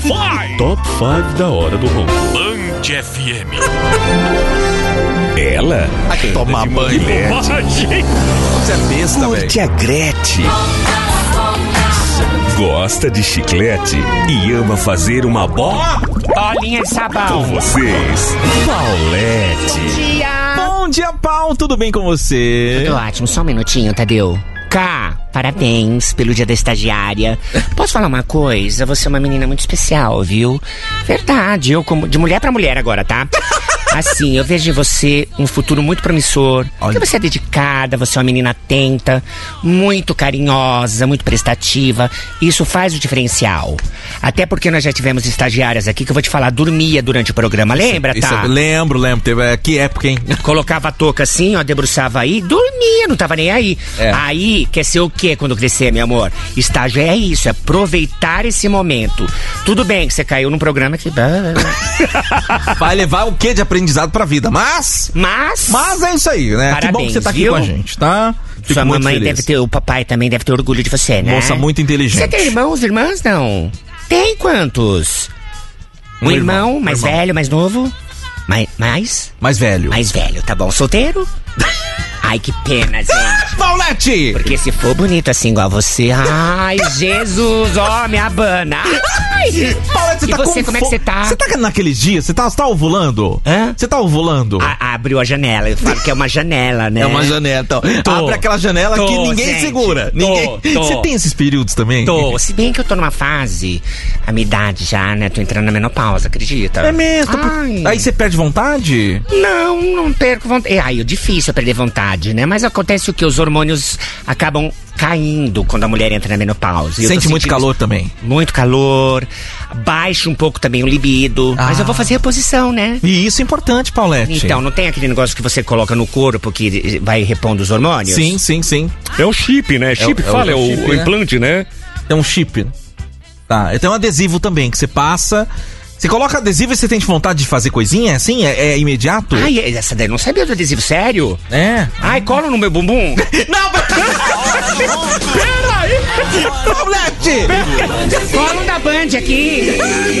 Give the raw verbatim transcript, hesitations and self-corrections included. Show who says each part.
Speaker 1: Five.
Speaker 2: Top cinco da hora do ronco.
Speaker 1: Band F M.
Speaker 2: Ela
Speaker 3: Ai, tomar banho. Você é besta, velho.
Speaker 2: curte a Gretchen. Gosta de chiclete e ama fazer uma bola
Speaker 4: Bolinha de
Speaker 2: com
Speaker 4: sabão.
Speaker 2: vocês. Paulette.
Speaker 4: Dia.
Speaker 3: Bom dia, Paulo. Tudo bem com você?
Speaker 4: Tudo ótimo, só um minutinho, Tadeu. Cá, parabéns pelo dia da estagiária. Posso falar uma coisa? Você é uma menina muito especial, viu? Verdade, eu como... De mulher pra mulher agora, tá? Assim, eu vejo em você um futuro muito promissor.
Speaker 3: Olha.
Speaker 4: Porque você é dedicada, você é uma menina atenta, muito carinhosa, muito prestativa. Isso faz o diferencial. Até porque nós já tivemos estagiárias aqui que eu vou te falar, dormia durante o programa. Lembra,
Speaker 3: Isso,
Speaker 4: tá?
Speaker 3: lembro, lembro. Teve, é, que época, hein?
Speaker 4: Colocava a touca assim, ó, debruçava aí, dormia, não tava nem aí.
Speaker 3: É.
Speaker 4: Aí, quer ser o quê quando crescer, meu amor? Estágio é isso, é aproveitar esse momento. Tudo bem que você caiu num programa que...
Speaker 3: Vai levar o quê de aprendizado pra vida? Mas...
Speaker 4: Mas...
Speaker 3: Mas é isso aí, né?
Speaker 4: Parabéns,
Speaker 3: que bom que você tá aqui
Speaker 4: viu?
Speaker 3: com a gente, tá? Fico
Speaker 4: Sua
Speaker 3: muito
Speaker 4: mamãe
Speaker 3: feliz.
Speaker 4: deve ter, o papai também deve ter orgulho de você, né?
Speaker 3: Moça muito inteligente.
Speaker 4: Você tem irmãos, irmãs? Não. Tem quantos? Um,
Speaker 3: Um
Speaker 4: irmão,
Speaker 3: irmão,
Speaker 4: mais
Speaker 3: irmão.
Speaker 4: velho, mais novo? Mais? Mais?
Speaker 3: Mais velho.
Speaker 4: Mais velho, tá bom. Solteiro? Ai, que pena, gente.
Speaker 3: Paulette!
Speaker 4: Porque se for bonito assim igual você... Ai, Jesus, ó, me abana. Ai.
Speaker 3: Paulette, você
Speaker 4: E
Speaker 3: tá
Speaker 4: você,
Speaker 3: com
Speaker 4: como é que
Speaker 3: fo-
Speaker 4: você tá?
Speaker 3: Você tá naqueles dias? Você tá, você tá ovulando?
Speaker 4: Hã?
Speaker 3: Você tá ovulando?
Speaker 4: A- abriu a janela. Eu falo que é uma janela, né?
Speaker 3: É uma janela, então.
Speaker 4: Tô.
Speaker 3: Abre aquela janela
Speaker 4: Tô,
Speaker 3: que ninguém
Speaker 4: gente.
Speaker 3: segura.
Speaker 4: Tô,
Speaker 3: Ninguém...
Speaker 4: tô.
Speaker 3: Você tem esses períodos também?
Speaker 4: Tô, se bem que eu tô numa fase, a minha idade já, né? Tô entrando na menopausa, acredita?
Speaker 3: É mesmo?
Speaker 4: Ai.
Speaker 3: Aí você perde vontade?
Speaker 4: Não, não perco vontade. É, ai, é difícil perder vontade, né? Mas acontece o que os hormônios acabam caindo quando a mulher entra na menopausa. E eu tô
Speaker 3: Sente muito
Speaker 4: sentindo
Speaker 3: calor também.
Speaker 4: Muito calor, baixa um pouco também o libido.
Speaker 3: Ah.
Speaker 4: Mas eu vou fazer reposição, né?
Speaker 3: E isso é importante, Paulette.
Speaker 4: Então, não tem aquele negócio que você coloca no corpo que vai repondo os hormônios?
Speaker 3: Sim, sim, sim.
Speaker 2: É o chip, né? Chip
Speaker 3: é o-
Speaker 2: fala, é
Speaker 3: é
Speaker 2: o,
Speaker 3: o chip,
Speaker 2: o
Speaker 3: né?
Speaker 2: implante, né?
Speaker 3: É um chip. Tá, tem um adesivo também que você passa. Você coloca adesivo e você tem vontade de fazer coisinha assim? É, é imediato?
Speaker 4: Ai, essa daí eu não sabia do adesivo, sério?
Speaker 3: É.
Speaker 4: Ai, cola no meu bumbum.
Speaker 3: Não, Paulette!
Speaker 4: Cola um da Band aqui.